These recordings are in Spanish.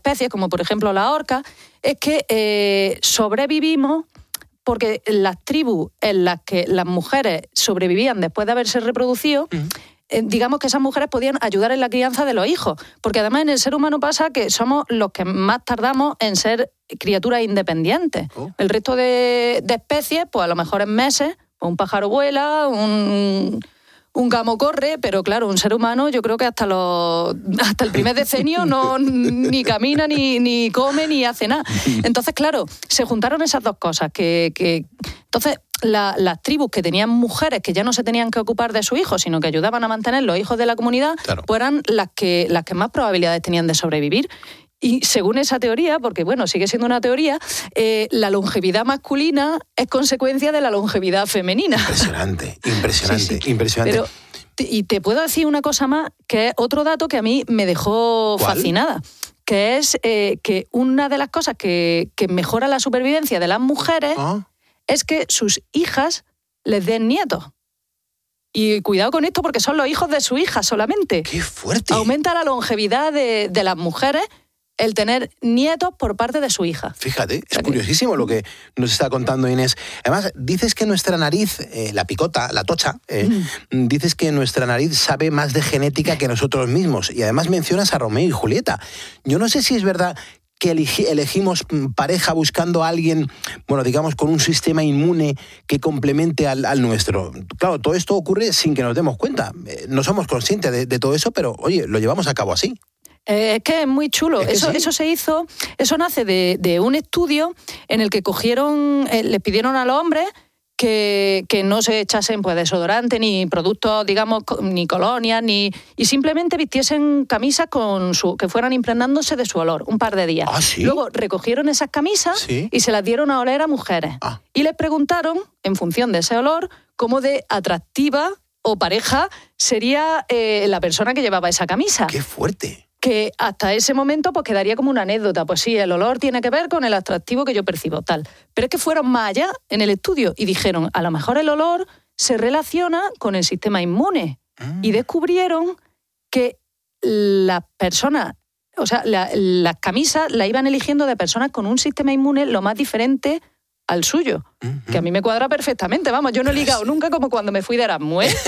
especies, como por ejemplo la orca, es que sobrevivimos porque las tribus en las que las mujeres sobrevivían después de haberse reproducido, digamos que esas mujeres podían ayudar en la crianza de los hijos, porque además en el ser humano pasa que somos los que más tardamos en ser criaturas independientes. El resto de especies, pues a lo mejor en meses, pues un pájaro vuela, un gamo corre, pero claro, un ser humano yo creo que hasta el primer decenio ni camina, ni come, ni hace nada. Entonces, claro, se juntaron esas dos cosas, entonces las tribus que tenían mujeres que ya no se tenían que ocupar de sus hijos, sino que ayudaban a mantener los hijos de la comunidad, pues eran las que más probabilidades tenían de sobrevivir. Y según esa teoría, porque bueno, sigue siendo una teoría, la longevidad es consecuencia de la longevidad femenina. Impresionante. Pero, y te puedo decir una cosa más, que es otro dato que a mí me dejó fascinada, que es que una de las cosas que mejora la supervivencia de las mujeres es que sus hijas les den nietos. Y cuidado con esto porque son los hijos de su hija solamente. ¡Qué fuerte! Aumenta la longevidad de las mujeres el tener nietos por parte de su hija. Fíjate, es curiosísimo lo que nos está contando Inés. Además, dices que nuestra nariz, la picota, la tocha, dices que nuestra nariz sabe más de genética que nosotros mismos. Y además mencionas a Romeo y Julieta. Yo no sé si es verdad que elegimos pareja buscando a alguien, bueno, digamos, con un sistema inmune que complemente al nuestro. Claro, todo esto ocurre sin que nos demos cuenta. No somos conscientes de todo eso, pero, oye, lo llevamos a cabo así. Es que es muy chulo. Eso se hizo, eso nace de un estudio en el que les pidieron a los hombres que no se echasen pues desodorante, ni productos, digamos, ni colonias, y simplemente vistiesen camisas que fueran impregnándose de su olor un par de días. ¿Sí? Luego recogieron esas camisas y se las dieron a oler a mujeres. Y les preguntaron, en función de ese olor, cómo de atractiva o pareja sería la persona que llevaba esa camisa. ¡Qué fuerte! Que hasta ese momento pues quedaría como una anécdota. Pues sí, el olor tiene que ver con el atractivo que yo percibo, tal. Pero es que fueron más allá en el estudio y dijeron, a lo mejor el olor se relaciona con el sistema inmune. Y descubrieron que las personas, o sea, las camisas las iban eligiendo de personas con un sistema inmune lo más diferente al suyo, que a mí me cuadra perfectamente. Vamos, yo no he ligado nunca como cuando me fui de Erasmus, ¿eh?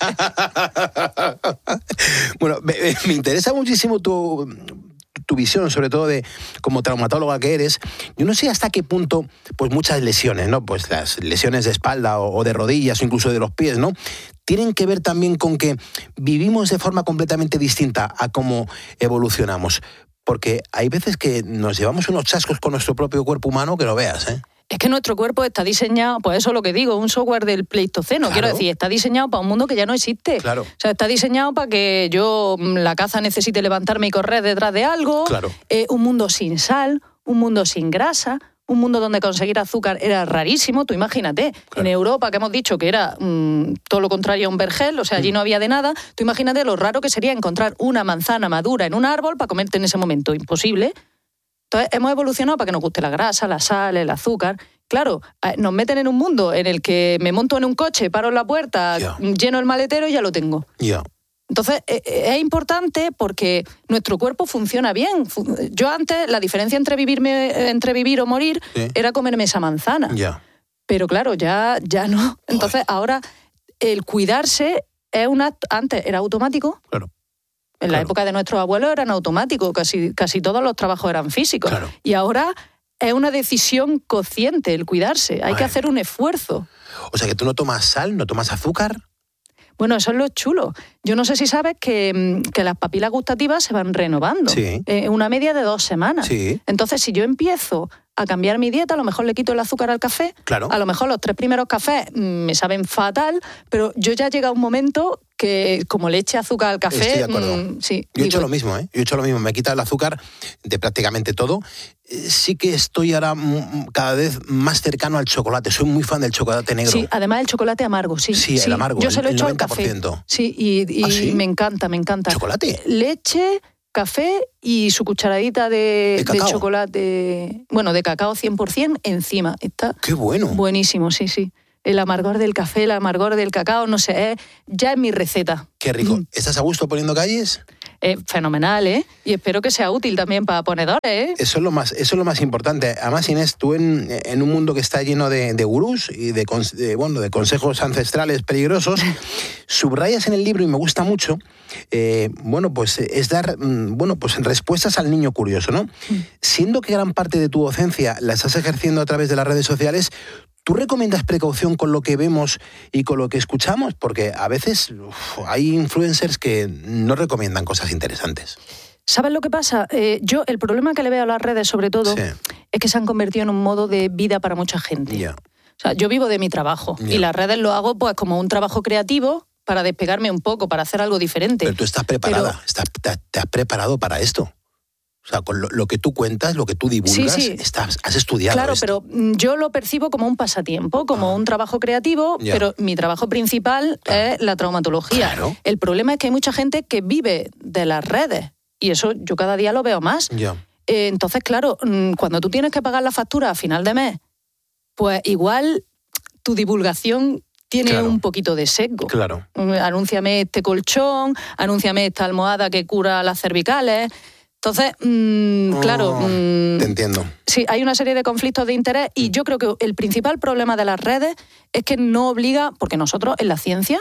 Bueno, me interesa muchísimo tu visión, sobre todo de como traumatóloga que eres. Yo no sé hasta qué punto, pues muchas lesiones, ¿no? Pues las lesiones de espalda o de rodillas o incluso de los pies, ¿no? Tienen que ver también con que vivimos de forma completamente distinta a cómo evolucionamos. Porque hay veces que nos llevamos unos chascos con nuestro propio cuerpo humano que no veas, ¿eh? Es que nuestro cuerpo está diseñado, pues eso es lo que digo, un software del Pleistoceno. Quiero decir, está diseñado para un mundo que ya no existe. O sea, está diseñado para que yo, la caza, necesite levantarme y correr detrás de algo. Un mundo sin sal, un mundo sin grasa, un mundo donde conseguir azúcar era rarísimo. Tú imagínate, en Europa, que hemos dicho que era todo lo contrario a un vergel, o sea, allí no había de nada. Tú imagínate lo raro que sería encontrar una manzana madura en un árbol para comerte en ese momento. Imposible. Entonces, hemos evolucionado para que nos guste la grasa, la sal, el azúcar. Claro, nos meten en un mundo en el que me monto en un coche, paro en la puerta, lleno el maletero y ya lo tengo. Entonces, es importante porque nuestro cuerpo funciona bien. Yo antes, la diferencia entre vivir o morir era comerme esa manzana. Pero claro, ya no. Entonces, ahora, el cuidarse es antes era automático. En la época de nuestros abuelos eran automáticos, casi todos los trabajos eran físicos. Y ahora es una decisión consciente el cuidarse, hay que hacer un esfuerzo. O sea, que tú no tomas sal, no tomas azúcar. Bueno, eso es lo chulo. Yo no sé si sabes que las papilas gustativas se van renovando. Una media de 2 semanas. Entonces, si yo empiezo a cambiar mi dieta, a lo mejor le quito el azúcar al café, a lo mejor los 3 primeros cafés me saben fatal, pero yo ya llega un momento que como le eche azúcar al café... Estoy de acuerdo. Yo he hecho lo mismo, ¿eh? Yo he hecho lo mismo, me he quitado el azúcar de prácticamente todo. Sí que estoy ahora cada vez más cercano al chocolate, soy muy fan del chocolate negro. Sí, además el chocolate amargo, sí. Sí, el amargo, yo se lo he hecho al 90%. Café. Sí, y me encanta. ¿Chocolate? Leche, café y su cucharadita de chocolate, bueno, de cacao 100% encima. Está ¡qué bueno! Buenísimo, sí. El amargor del café, el amargor del cacao, no sé, ya es mi receta. ¡Qué rico! ¿Estás a gusto poniendo calles? fenomenal, ¿eh? Y espero que sea útil también para ponedores, ¿eh? Eso es lo más importante. Además, Inés, tú en un mundo que está lleno de gurús y de consejos ancestrales peligrosos, subrayas en el libro, y me gusta mucho, es dar respuestas al niño curioso, ¿no? Siendo que gran parte de tu docencia la estás ejerciendo a través de las redes sociales, ¿tú recomiendas precaución con lo que vemos y con lo que escuchamos? Porque a veces hay influencers que no recomiendan cosas interesantes. ¿Sabes lo que pasa? Yo el problema que le veo a las redes, sobre todo, es que se han convertido en un modo de vida para mucha gente. Yeah. O sea, yo vivo de mi trabajo y las redes lo hago pues como un trabajo creativo para despegarme un poco, para hacer algo diferente. Pero tú estás preparada, te has preparado para esto. O sea, con lo que tú cuentas, lo que tú divulgas, has estudiado. Claro, esto. pero yo lo percibo como un pasatiempo, como un trabajo creativo, pero mi trabajo principal es la traumatología. Claro. El problema es que hay mucha gente que vive de las redes y eso yo cada día lo veo más. Entonces, claro, cuando tú tienes que pagar la factura a final de mes, pues igual tu divulgación tiene un poquito de sesgo. Claro. Anúnciame este colchón, anúnciame esta almohada que cura las cervicales. Entonces, te entiendo. Sí, hay una serie de conflictos de interés y yo creo que el principal problema de las redes es que no obliga, porque nosotros en la ciencia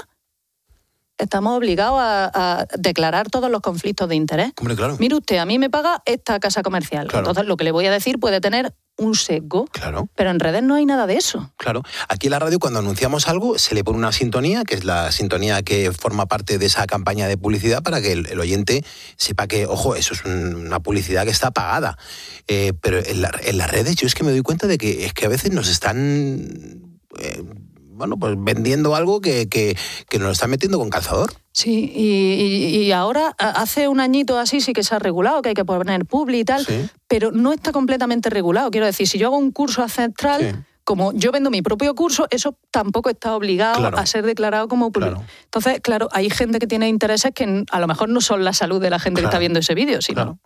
estamos obligados a declarar todos los conflictos de interés. Hombre, claro. Mire usted, a mí me paga esta casa comercial. Claro. Entonces, lo que le voy a decir puede tener un sesgo. Claro. Pero en redes no hay nada de eso. Claro. Aquí en la radio, cuando anunciamos algo, se le pone una sintonía, que es la sintonía que forma parte de esa campaña de publicidad, para que el oyente sepa que, ojo, eso es una publicidad que está pagada. Pero en las redes yo es que me doy cuenta de que es que a veces nos están vendiendo algo que nos lo están metiendo con calzador. Sí, y ahora, hace un añito así sí que se ha regulado, que hay que poner publi y tal, pero no está completamente regulado. Quiero decir, si yo hago un curso ancestral, como yo vendo mi propio curso, eso tampoco está obligado a ser declarado como publi. Claro. Entonces, claro, hay gente que tiene intereses que a lo mejor no son la salud de la gente que está viendo ese vídeo, sino... Claro.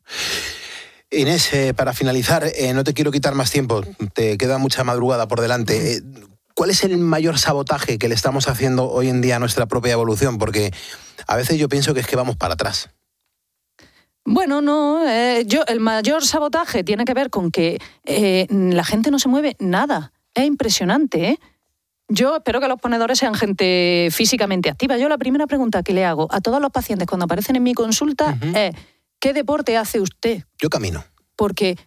Inés, para finalizar, no te quiero quitar más tiempo, te queda mucha madrugada por delante. ¿Cuál es el mayor sabotaje que le estamos haciendo hoy en día a nuestra propia evolución? Porque a veces yo pienso que es que vamos para atrás. Bueno, no, el mayor sabotaje tiene que ver con que la gente no se mueve nada. Es impresionante, ¿eh? Yo espero que los ponedores sean gente físicamente activa. Yo la primera pregunta que le hago a todos los pacientes cuando aparecen en mi consulta es ¿qué deporte hace usted? Yo camino. Porque,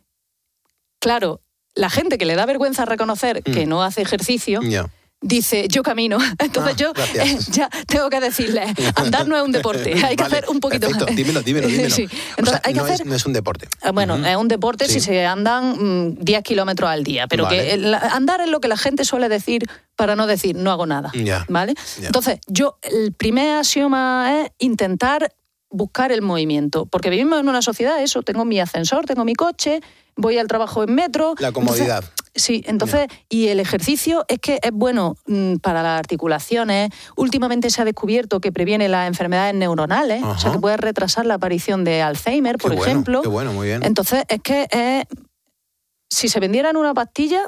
claro, la gente que le da vergüenza reconocer que no hace ejercicio, dice, yo camino. Entonces yo ya tengo que decirle, andar no es un deporte, hay que hacer un poquito más. Dímelo. Sí. Entonces, hay que hacer... no es un deporte. Bueno, es un deporte si se andan 10 kilómetros al día, pero que andar es lo que la gente suele decir para no decir, no hago nada. ¿Vale? Entonces, el primer axioma es intentar buscar el movimiento, porque vivimos en una sociedad, tengo mi ascensor, tengo mi coche, voy al trabajo en metro. La comodidad. Entonces, y el ejercicio es que es bueno para las articulaciones. Últimamente se ha descubierto que previene las enfermedades neuronales, o sea, que puede retrasar la aparición de Alzheimer, por ejemplo. Qué bueno, muy bien. Entonces, es que si se vendieran una pastilla...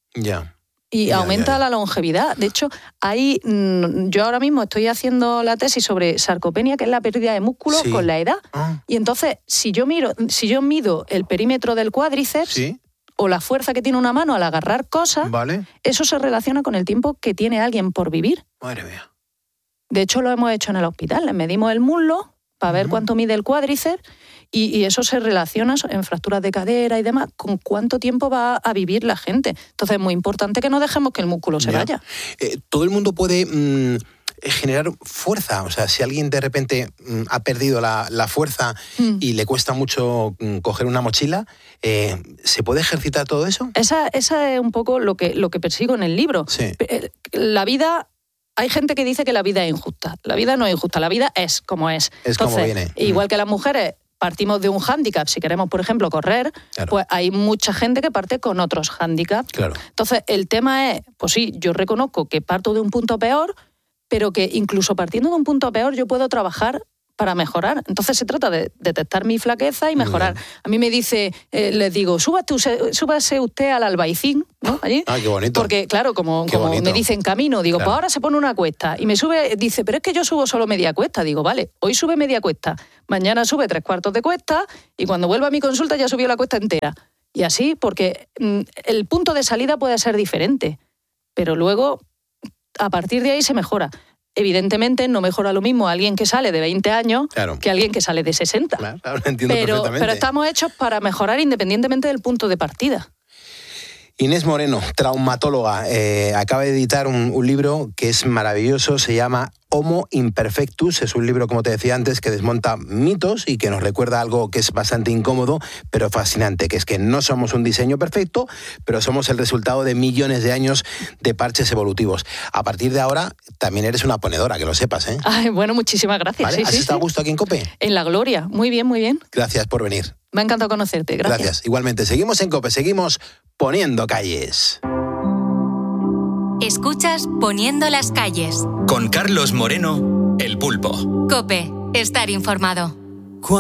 Y aumenta la longevidad. De hecho, yo ahora mismo estoy haciendo la tesis sobre sarcopenia, que es la pérdida de músculo con la edad. Y entonces, si yo mido el perímetro del cuádriceps o la fuerza que tiene una mano al agarrar cosas, eso se relaciona con el tiempo que tiene alguien por vivir. Madre mía. De hecho, lo hemos hecho en el hospital. Les medimos el muslo para ver cuánto mide el cuádriceps. Y eso se relaciona en fracturas de cadera y demás, con cuánto tiempo va a vivir la gente. Entonces es muy importante que no dejemos que el músculo se vaya. Todo el mundo puede generar fuerza. O sea, si alguien de repente ha perdido la fuerza y le cuesta mucho coger una mochila, ¿se puede ejercitar todo eso? Esa es un poco lo que persigo en el libro. La vida... Hay gente que dice que la vida es injusta. La vida no es injusta, la vida es como es. Es como viene. Igual que las mujeres partimos de un hándicap, si queremos, por ejemplo, correr, pues hay mucha gente que parte con otros hándicaps. Entonces, el tema es, pues sí, yo reconozco que parto de un punto peor, pero que incluso partiendo de un punto peor yo puedo trabajar para mejorar. Entonces se trata de detectar mi flaqueza y mejorar. A mí me dice, les digo, súbase usted al Albaicín, ¿no? Allí. Qué bonito. Porque, claro, como me dicen camino, digo, claro, pues ahora se pone una cuesta. Y me sube, dice, pero es que yo subo solo media cuesta. Digo, vale, hoy sube media cuesta, mañana sube 3/4 de cuesta y cuando vuelva a mi consulta ya subió la cuesta entera. Y así, porque el punto de salida puede ser diferente, pero luego, a partir de ahí se mejora. Evidentemente no mejora lo mismo alguien que sale de 20 años que alguien que sale de 60. Claro, entiendo perfectamente. Pero estamos hechos para mejorar independientemente del punto de partida. Inés Moreno, traumatóloga, acaba de editar un libro que es maravilloso, se llama Homo Imperfectus. Es un libro, como te decía antes, que desmonta mitos y que nos recuerda algo que es bastante incómodo, pero fascinante, que es que no somos un diseño perfecto, pero somos el resultado de millones de años de parches evolutivos. A partir de ahora, también eres una ponedora, que lo sepas, ¿eh? Ay, bueno, muchísimas gracias. ¿Vale? ¿Has estado a gusto aquí en COPE? En la gloria, muy bien, muy bien. Gracias por venir. Me ha encantado conocerte, gracias. Gracias, igualmente. Seguimos en COPE, seguimos poniendo calles. Escuchas Poniendo las calles. Con Carlos Moreno, El Pulpo. COPE, estar informado.